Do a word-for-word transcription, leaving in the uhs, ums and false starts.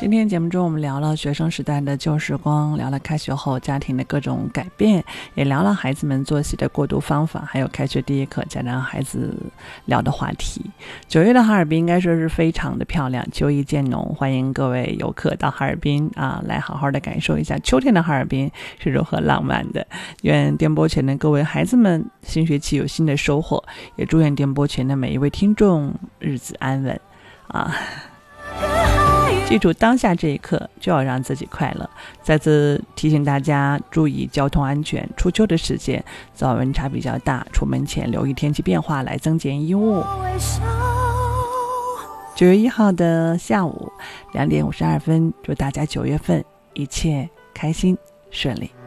今天节目中我们聊了学生时代的旧时光，聊了开学后家庭的各种改变，也聊了孩子们作息的过渡方法，还有开学第一课家长孩子聊的话题。九月的哈尔滨应该说是非常的漂亮，秋意渐浓，欢迎各位游客到哈尔滨啊，来好好的感受一下秋天的哈尔滨是如何浪漫的。愿电波前的各位孩子们新学期有新的收获，也祝愿电波前的每一位听众日子安稳啊！记住当下这一刻就要让自己快乐。再次提醒大家注意交通安全，初秋的时间早晚温差比较大，出门前留意天气变化来增减衣物。九月一号的下午两点五十二分，祝大家九月份一切开心顺利。